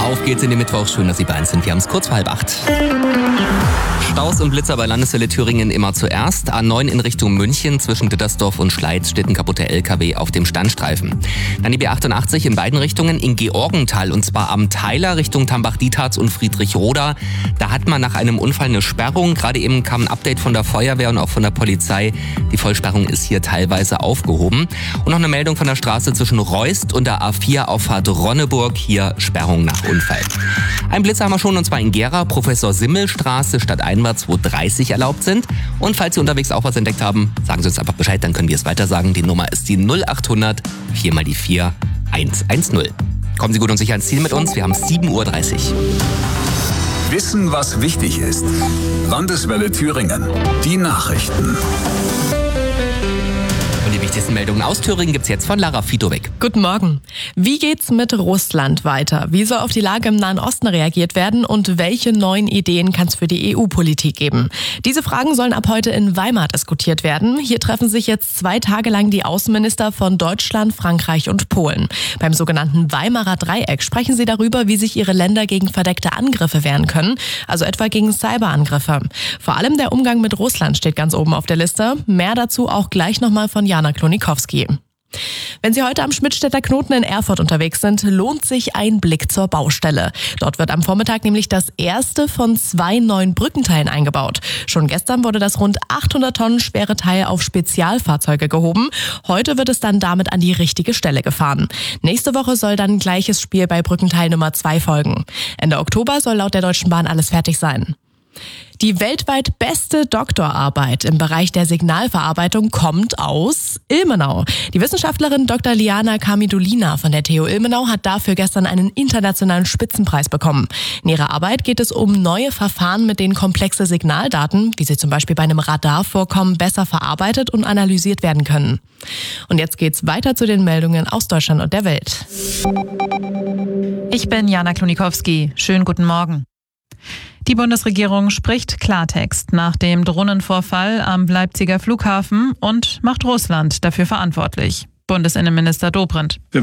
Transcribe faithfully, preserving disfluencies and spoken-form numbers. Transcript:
Auf geht's in den Mittwoch. Schön, dass Sie bei uns sind. Wir haben es kurz vor halb acht. Staus und Blitzer bei Landeswelle Thüringen immer zuerst. A neun in Richtung München zwischen Dittersdorf und Schleiz steht ein kaputter L K W auf dem Standstreifen. Dann die B achtundachtzig in beiden Richtungen in Georgenthal und zwar am Theiler Richtung Tambach-Dietharz und Friedrichroda. Da hat man nach einem Unfall eine Sperrung. Gerade eben kam ein Update von der Feuerwehr und auch von der Polizei. Die Vollsperrung ist hier teilweise aufgehoben. Und noch eine Meldung von der Straße zwischen Reust und der A vier Auffahrt Ronneburg. Hier Sperrung nach Unfall. Ein Blitzer haben wir schon und zwar in Gera, Professor-Simmel-Straße stadteinwärts, wo dreißig erlaubt sind. Und falls Sie unterwegs auch was entdeckt haben, sagen Sie uns einfach Bescheid, dann können wir es weiter sagen. Die Nummer ist die null achthundert vier mal die vier hundertzehn. Kommen Sie gut und sicher ans Ziel mit uns, wir haben sieben Uhr dreißig. Wissen, was wichtig ist. Landeswelle Thüringen. Die Nachrichten. Und die wichtigsten Meldungen aus Thüringen gibt's jetzt von Lara Fitowek. Guten Morgen. Wie geht's mit Russland weiter? Wie soll auf die Lage im Nahen Osten reagiert werden und welche neuen Ideen kann es für die E U-Politik geben? Diese Fragen sollen ab heute in Weimar diskutiert werden. Hier treffen sich jetzt zwei Tage lang die Außenminister von Deutschland, Frankreich und Polen. Beim sogenannten Weimarer Dreieck sprechen sie darüber, wie sich ihre Länder gegen verdeckte Angriffe wehren können, also etwa gegen Cyberangriffe. Vor allem der Umgang mit Russland steht ganz oben auf der Liste. Mehr dazu auch gleich nochmal von Jana Klonikowski. Wenn Sie heute am Schmidtstädter Knoten in Erfurt unterwegs sind, lohnt sich ein Blick zur Baustelle. Dort wird am Vormittag nämlich das erste von zwei neuen Brückenteilen eingebaut. Schon gestern wurde das rund achthundert Tonnen schwere Teil auf Spezialfahrzeuge gehoben. Heute wird es dann damit an die richtige Stelle gefahren. Nächste Woche soll dann gleiches Spiel bei Brückenteil Nummer zwei folgen. Ende Oktober soll laut der Deutschen Bahn alles fertig sein. Die weltweit beste Doktorarbeit im Bereich der Signalverarbeitung kommt aus Ilmenau. Die Wissenschaftlerin Doktor Liana Kamidulina von der T U Ilmenau hat dafür gestern einen internationalen Spitzenpreis bekommen. In ihrer Arbeit geht es um neue Verfahren, mit denen komplexe Signaldaten, wie sie zum Beispiel bei einem Radar vorkommen, besser verarbeitet und analysiert werden können. Und jetzt geht's weiter zu den Meldungen aus Deutschland und der Welt. Ich bin Jana Klonikowski. Schönen guten Morgen. Die Bundesregierung spricht Klartext nach dem Drohnenvorfall am Leipziger Flughafen und macht Russland dafür verantwortlich. Bundesinnenminister Dobrindt.